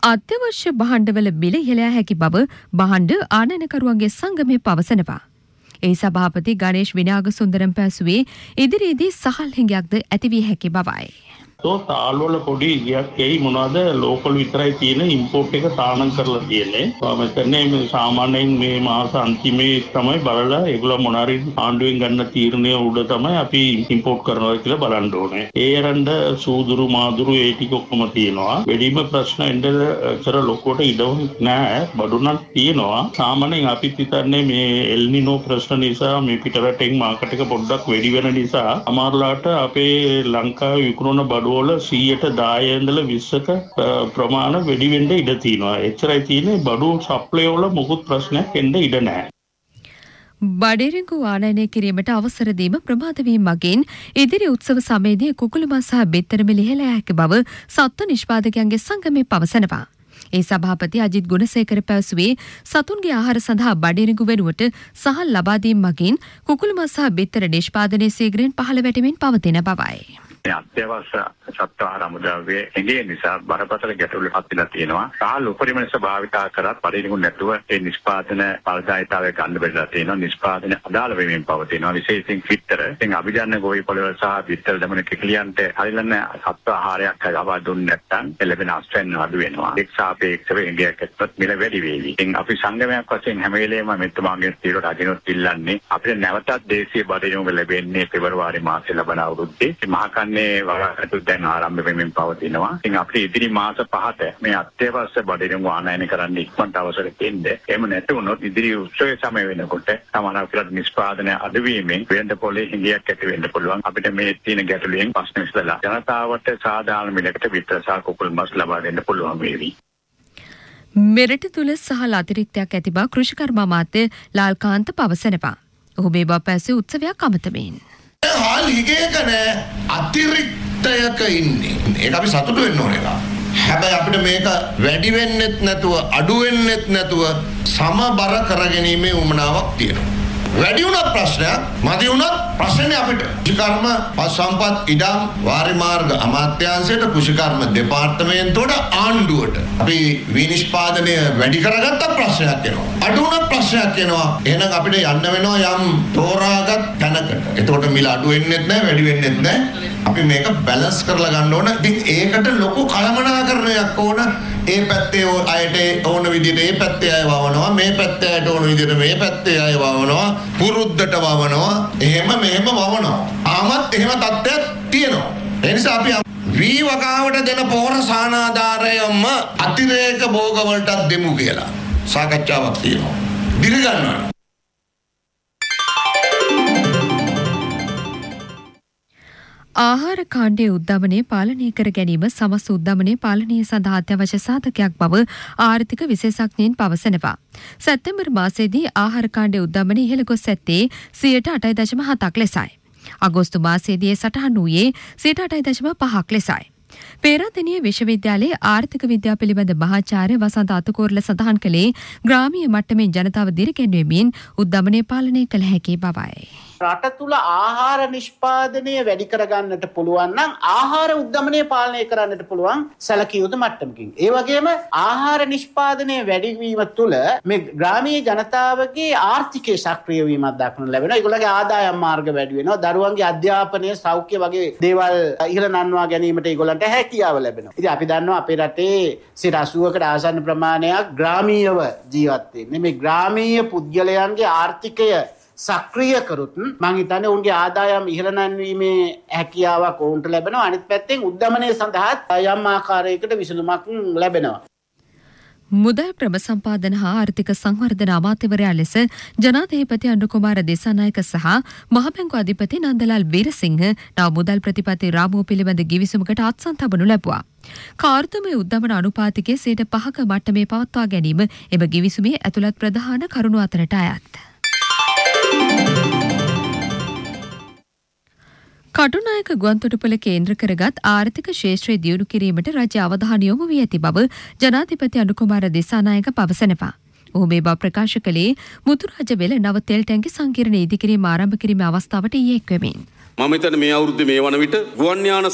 අත්‍යවශ්‍ය භාණ්ඩවල මිල ඉහළ යා හැකි බව භාණ්ඩ ආනයනකරුවන්ගේ සංගමය පවසනවා. ඒ සභාපති ගණේෂ් විනාගසුන්දරම් පැවසුවේ ඉදිරියේදී සහල් හිඟයක්ද ඇතිවිය හැකි බවයි. තාල්වල පොඩි ගියක් එයි මොනවාද ලෝකල් විතරයි තියෙන ඉම්පෝට් එක තානම් කරලා තියෙන්නේ. මෙතන මේ සාමාන්‍යයෙන් මේ මාස අන්තිමේ තමයි බලලා ඒගොල්ලෝ මොනාරි ආණ්ඩුවෙන් ගන්න තීරණය උඩ තමයි අපි ඉම්පෝට් කරනවා කියලා බලන්න ඕනේ. ඒ අරන්ද සූදුරු මාදුරු ඒ ටික ඔක්කොම තියෙනවා. වැඩිම ප්‍රශ්න එන්න ලොකුවට ඉඩවුත් නැහැ. බඩුණක් තියෙනවා. සාමාන්‍යයෙන් අපි හිතන්නේ මේ එල්නිනෝ ප්‍රශ්න නිසා මේ පිටරටෙන් මාකට් එක පොඩ්ඩක් වැඩි වෙන නිසා අමාරුලාට අපේ ලංකාවේ විකුණන බඩු වල 100% ඉඳලා 20ක ප්‍රමාණ වැඩි වෙන්න ඉඩ තියෙනවා. එච්චරයි තියෙන්නේ. බඩු සප්ලයි වල මොකුත් ප්‍රශ්නයක් එන්න ඉඩ නැහැ. බඩිරිඟු ආනයනය කිරීමට අවසර දීම ප්‍රමාද වීම මගින් ඉදිරි උත්සව සමයේදී කුකුළු මස් සහ බෙත්තර මිල ඉහළ යා හැකි බව සත්ත්ව නිෂ්පාදකයන්ගේ සංගමය පවසනවා. ඒ සභාපති අජිත් ගුණසේකර පැවසුවේ සතුන්ගේ ආහාර සඳහා බඩිරිඟු වෙනුවට සහල් ලබා දීම මගින් කුකුළු මස් සහ බෙත්තර නිෂ්පාදනයේ සීඝ්‍රයෙන් පහළ වැටෙමින් පවතින බවයි. අත්‍යවශ්‍ය සත්ව ආහාර අමුද්‍රව්‍ය එගේ නිසා බරපතල ගැටලුවකට පත් වෙලා තියෙනවා. සහල් උපරිම ලෙස භාවිතා කරත් බඩිරිඟු නැතුව ඒ නිෂ්පාදන ඵලදායීතාවය ගන්න බැරිලා තියෙනවා. නිෂ්පාදන අදාළ වෙමින් පවතිනවා. විශේෂයෙන් පිටර. ඉතින් අභිජන්‍ය ගෝවි පොළවල් සහ පිටර දමන කිලියන්ට හරිලන සත්ව ආහාරයක් ලබා දුන්නේ නැත්නම් ලැබෙන ආශ්‍රයන් අඩු වෙනවා. එක් සාපේක්ෂව එගයක් එක්කත් මිල වැඩි වේවි. ඉතින් අපි සංගමයක් වශයෙන් හැම වෙලේම මෙතුමාගේ තීරණ අදිනොත් ඉල්ලන්නේ අපිට නැවතත් දේශීය බඩිරිඟු ලැබෙන්නේ පෙබරවාරි මාසයේ ලබන අවුරුද්දේ. මේ වගකීම් දැන් ආරම්භ වෙමින් පවතිනවා. ඉතින් අපිට ඉදිරි මාස 5ට මේ අත්‍යවශ්‍ය බඩිරිඟු ආනයනය කරන්න ඉක්මනට අවසර දෙන්නේ. එහෙම නැති වුණොත් ඉදිරි උත්සවයේ සමය වෙනකොට සමානව නිෂ්පාදනය අඩුවීමෙන් වෙළඳ පොලේ හිඟයක් ඇති වෙන්න පුළුවන්. අපිට මේ තියෙන ගැටලුවෙන් ප්‍රශ්න විසඳලා ජනතාවට සාධාරණ මිලකට විතර සහ කුකුල් මස් ලබා දෙන්න පුළුවන් වේවි. මෙරට තුල සහල් අතිරික්තයක් ඇති බව කෘෂිකර්ම අමාත්‍ය ලාල්කාන්ත පවසනවා. ඔහු මේ බව පැවසූ උත්සවයක් අමතමින් හාල් හිගේක නෑ අතිරික්තයක ඉන්නේ. ඒක අපි සතුටු වෙන්න ඕන එක. හැබැයි අපිට මේක වැඩි වෙන්නෙත් නැතුව අඩු වෙන්නෙත් නැතුව සමබර කරගැනීමේ උවමනාවක් තියෙනවා. වැඩි වුණත් ප්‍රශ්නයක්, මදි වුණත් ප්‍රශ්නේ අපිට. කෘෂිකර්ම පශුසම්පත් ඉඩම් වාරිමාර්ග අමාත්‍යාංශයට කෘෂිකර්ම දෙපාර්තමේන්තුවට ආණ්ඩුවට අපි විනිෂ්පාදනය වැඩි කරගත්ත ප්‍රශ්නයක් එනවා. අඩු වුණත් ප්‍රශ්නයක් එනවා. එහෙනම් අපිට යන්න වෙනවා යම් තෝරාගත් තැනකට. එතකොට මිල අඩු වෙන්නෙත් නැහැ, වැඩි වෙන්නෙත් නැහැ. අපි මේක බැලන්ස් කරලා ගන්න ඕන. ඉතින් ඒකට ලොකු කළමනාකරණයක් ඕන. ඒ පැත්තේ අයට ඕන විදිහට ඒ පැත්තේ අය වවනවා, මේ පැත්තේ අයට ඕන විදිහට මේ පැත්තේ අය වවනවා, පුරුද්දට වවනවා, එහෙම මෙහෙම වවනවා. ආමත් එහෙම තත්ත්වයක් තියෙනවා. ඒ නිසා අපි වී වගාවට දෙන පොහොර සානාධාරයම අතිරේක භෝග වලට දෙමු කියලා සාකච්ඡාවක් තියෙනවා. දිග ගන්නවා. ආහාර කාණ්ඩයේ උද්දමනය පාලනය කර ගැනීම සමස්ත උද්දමනය පාලනය සඳහා අත්‍යවශ්‍ය සාධකයක් බව ආර්ථික විශේෂඥයින් පවසනවා. සැප්තැම්බර් මාසයේදී ආහාර කාණ්ඩයේ උද්දමනය ඉහළ ගොස් ඇත්තේ 8.7% ලෙසයි. අගෝස්තු මාසයේදී සටහන් වූයේ 8.5% ලෙසයි. පේරාදෙණිය විශ්වවිද්‍යාලයේ ආර්ථික විද්‍යාව පිළිබඳ මහාචාර්ය වසන්ත අතුකෝරළ සඳහන් කළේ ග්‍රාමීය මට්ටමේ ජනතාව දිරිගැන්වීමෙන් උද්දමනය පාලනය කළ හැකි බවයි. රට තුල ආහාර නිෂ්පාදනය වැඩි කරගන්නට පුළුවන් නම් ආහාර උද්දමනය පාලනය කරන්නට පුළුවන් සැලකිය යුතු මට්ටමකින්. ඒ වගේම ආහාර නිෂ්පාදනය වැඩි වීම තුළ මේ ග්‍රාමීය ජනතාවගේ ආර්ථිකයේ සක්‍රිය වීමක් දක්වනු ලැබෙනවා. ඒගොල්ලන්ගේ ආදායම් මාර්ග වැඩි වෙනවා. දරුවන්ගේ අධ්‍යාපනය, සෞඛ්‍ය වගේ දේවල් ඉහළ නංවා ගැනීමට ඒගොල්ලන්ට හැකියාව ලැබෙනවා. ඉතින් අපි දන්නවා අපේ රටේ 80%කට ආසන්න ප්‍රමාණයක් ග්‍රාමීයව ජීවත් වෙන්නේ. මේ ග්‍රාමීය පුද්ගලයන්ගේ ආර්ථිකය සක්‍රිය කරුත් මං හිතන්නේ උන්ගේ ආදායම් ඉහළ නැන්වීමේ හැකියාවක් ඔවුන්ට ලැබෙනවා. අනිත් පැත්තෙන් උද්දමනය සඳහා යම් ආකාරයකට විසඳුමක් ලැබෙනවා. මුදල් ක්‍රම සම්පාදන හා ආර්ථික සංවර්ධන අමාත්‍යවරයා ලෙස ජනාධිපති අනුකුමාර දිසානායක සහ මහබැංකු අධිපති නන්දලාල් වීරසිංහ නව මුදල් ප්‍රතිපත්ති රාමුව පිළිබඳ ගිවිසුමකට අත්සන් තබනු ලැබුවා. කාර්තුමේ උද්දමන අනුපාතිකයේ 5% මට්ටමේ පවත්වා ගැනීම එම ගිවිසුමේ ඇතුළත් ප්‍රධාන කරුණු අතරට අයත්. කටුනායක ගුවන්තොටුපළ කේන්ද්‍ර කරගත් ආර්ථික ක්ෂේත්‍රය දියුණු කිරීමට රජය අවධානය යොමු වී ඇති බව ජනාධිපති අනුකුමාර දිසානායක පවසනවා. ඔහු මේ බව ප්‍රකාශ කළේ මුතුරාජවෙල නව තෙල් ටැංකි සංකීර්ණ ඉදිකිරීම ආරම්භ කිරීමේ අවස්ථාවට ඊයේ එක්වෙමින්. මම හිතන්නේ මේ අවුරුද්දේ මේ වන විට ගුවන් යාන